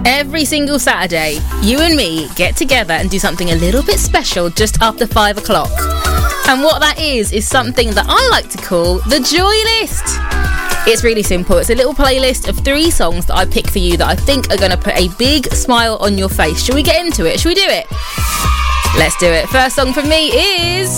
Every single Saturday, you and me get together and do something a little bit special just after 5 o'clock. And what that is something that I like to call the Joy List. It's really simple. It's a little playlist of 3 songs that I pick for you that I think are going to put a big smile on your face. Shall we get into it? Shall we do it? Let's do it. First song for me is